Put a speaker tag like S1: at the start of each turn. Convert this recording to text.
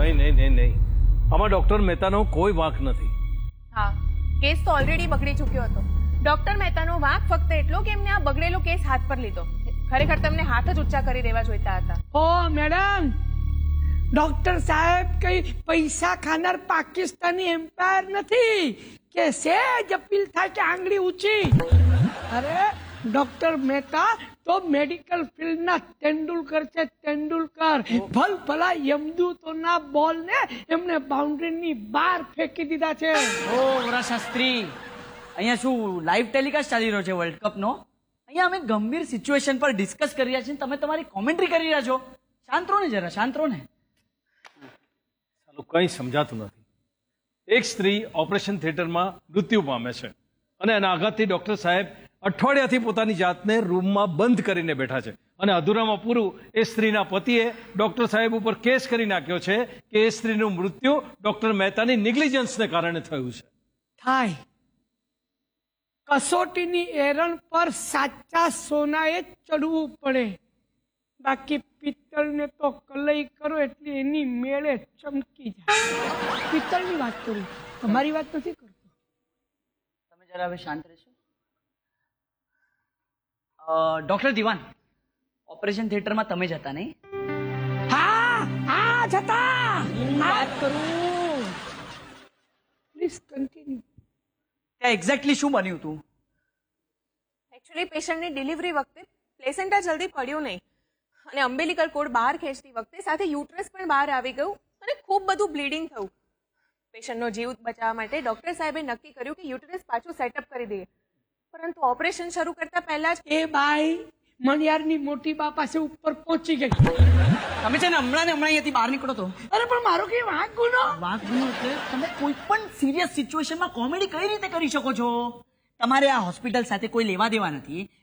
S1: નહીં નહીં નહીં નહીં, આમાં ડોક્ટર મહેતાનો કોઈ વાંક નથી.
S2: હા, કેસ તો ઓલરેડી બગડી ચૂક્યો હતો. ડોક્ટર મહેતાનો વાંક ફક્ત એટલો કે એમને આ બગડેલો કેસ હાથ પર લીધો. ખરેખર તમને હાથ જ ઊંચા કરી દેવા જોઈતા હતા.
S3: ઓ મેડમ, ડોક્ટર સાહેબ કઈ પૈસા ખાનાર પાકિસ્તાની એમ્પાયર નથી કે સેજ અપીલ થાય કે આંગળી ઊંચી. અરે ડોક્ટર મહેતા તો મેડિકલ ફિલ્ડના તેંડુલકર છે, તેંડુલકર. ભલ ભલા યમદૂતોના બોલ ને એમને બાઉન્ડ્રીની બહાર ફેંકી દીધા છે.
S4: ઓ વરા શાસ્ત્રી, અહીંયા શું લાઈવ ટેલિકાસ્ટ ચાલી રહ્યો છે વર્લ્ડ કપ નો? અહીંયા અમે ગંભીર સિચ્યુએશન પર ડિસ્કસ કરી રહ્યા છીએ, તમે તમારી કોમેન્ટ્રી કરી રહ્યા છો. શાંત રહો ને જરા, શાંત રહો ને.
S1: ચાલો, કંઈ સમજાતું નથી. એક સ્ત્રી ઓપરેશન થિયેટરમાં મૃત્યુ પામે છે અને એના આઘાતથી ડોક્ટર સાહેબ અઠવાડિયાથી પોતાની જાતને રૂમમાં બંધ કરીને બેઠા છે અને અધૂરામાં પૂરું એ સ્ત્રીના પતિએ ડોક્ટર સાહેબ ઉપર કેસ કરી નાખ્યો છે કે એ સ્ત્રીનું મૃત્યુ ડોક્ટર મહેતાની નિગ્લિજન્સને કારણે થયું છે.
S3: થાય કસોટીની એરણ પર સાચા સોનાએ જ ચડવું પડે, બાકી પિત્તળને તો કલઈ કરો એટલે એની મેળે ચમકી જાય. પિત્તળની વાત કરું, તમારી વાત નથી કરતો.
S4: તમે જરા હવે શાંત રહેશો. ડોક્ટર દિવાન, ઓપરેશન થિયેટરમાં તમે જ હતા નહીં?
S3: હા હા જતા વાત કરું. Please continue.
S4: ત્યાં એક્ઝેક્ટલી શું બન્યું હતું?
S2: એકચ્યુઅલી પેશન્ટની ડિલિવરી વખતે પ્લેસેન્ટા જલ્દી પડ્યું નહીં અને અમ્બેલિકલ કોડ બહાર ખેંચતી વખતે સાથે યુટ્રસ પણ બહાર આવી ગયું અને ખૂબ બધું બ્લીડિંગ થયું. પેશન્ટનો જીવ બચાવવા માટે ડોક્ટર સાહેબે નક્કી કર્યું કે યુટ્રસ પાછું સેટઅપ કરી દઈએ, પરંતુ ઓપરેશન શરૂ કરતા પહેલા જ
S3: એ બાઈ મણિયારની મોટી બા પાસે ઉપર પહોંચી ગઈ.
S4: તમે છે ને હમણાં અહીંયાથી બહાર નીકળો તો.
S3: અરે પણ મારો કઈ વાંક ગુનો?
S4: વાત ગુનો એટલે તમે કોઈ પણ સિરિયસ સિચ્યુએશનમાં કોમેડી કઈ રીતે કરી શકો છો? તમારે આ હોસ્પિટલ સાથે કોઈ લેવા દેવા નથી.